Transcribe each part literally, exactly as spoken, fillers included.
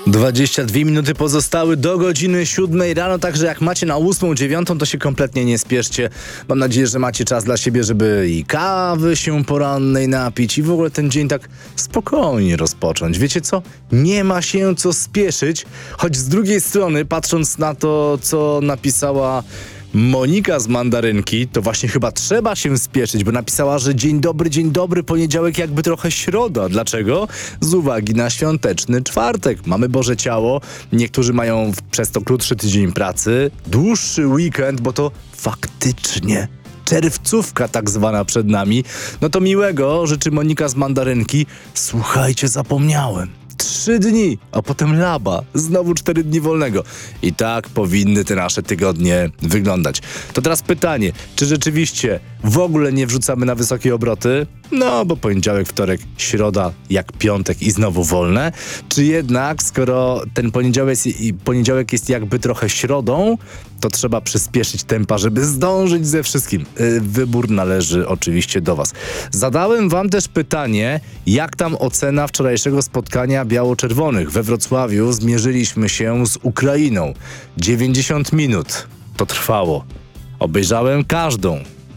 dwadzieścia dwie minuty pozostały do godziny siódmej rano, także jak macie na ósmą, dziewiątą, to się kompletnie nie spieszcie. Mam nadzieję, że macie czas dla siebie, żeby i kawy się porannej napić i w ogóle ten dzień tak spokojnie rozpocząć. Wiecie co? Nie ma się co spieszyć, choć z drugiej strony, patrząc na to, co napisała Monika z Mandarynki, to właśnie chyba trzeba się spieszyć, bo napisała, że dzień dobry, dzień dobry, poniedziałek jakby trochę środa. Dlaczego? Z uwagi na świąteczny czwartek. Mamy Boże Ciało, niektórzy mają przez to krótszy tydzień pracy, dłuższy weekend, bo to faktycznie czerwcówka tak zwana przed nami. No to miłego życzy Monika z Mandarynki. Słuchajcie, zapomniałem. Trzy dni, a potem laba. Znowu cztery dni wolnego. I tak powinny te nasze tygodnie wyglądać. To teraz pytanie, czy rzeczywiście w ogóle nie wrzucamy na wysokie obroty? No, bo poniedziałek, wtorek, środa, jak piątek i znowu wolne. Czy jednak, skoro ten poniedziałek jest, poniedziałek jest jakby trochę środą, to trzeba przyspieszyć tempa, żeby zdążyć ze wszystkim. Yy, wybór należy oczywiście do was. Zadałem wam też pytanie, jak tam ocena wczorajszego spotkania biało-czerwonych. We Wrocławiu zmierzyliśmy się z Ukrainą. dziewięćdziesiąt minut to trwało. Obejrzałem każdą.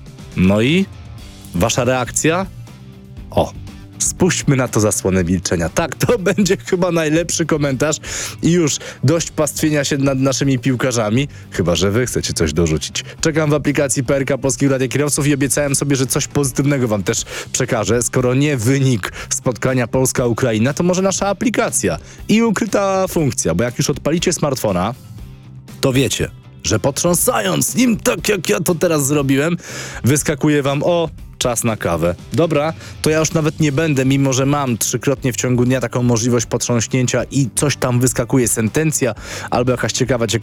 No i wasza reakcja? O, spuśćmy na to zasłonę milczenia. Tak, to będzie chyba najlepszy komentarz i już dość pastwienia się nad naszymi piłkarzami, chyba że wy chcecie coś dorzucić. Czekam w aplikacji P R K Polskiego Radia Kierowców i obiecałem sobie, że coś pozytywnego wam też przekażę. Skoro nie wynik spotkania Polska-Ukraina, to może nasza aplikacja i ukryta funkcja, bo jak już odpalicie smartfona, to wiecie, że potrząsając nim tak jak ja to teraz zrobiłem, wyskakuje wam o czas na kawę. Dobra, to ja już nawet nie będę, mimo że mam trzykrotnie w ciągu dnia taką możliwość potrząśnięcia i coś tam wyskakuje, sentencja albo jakaś ciekawa, ciekawa